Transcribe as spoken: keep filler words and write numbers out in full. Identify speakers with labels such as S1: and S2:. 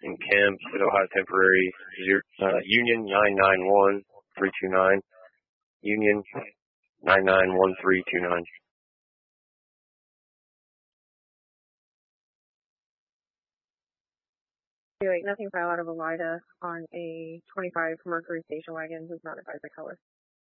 S1: in Camp at Ohio Temporary, zero, uh, Union nine nine one three two nine, Union nine nine one three two nine.
S2: Wait, nothing file out of Elida on a twenty-five Mercury station wagon was not advised by color.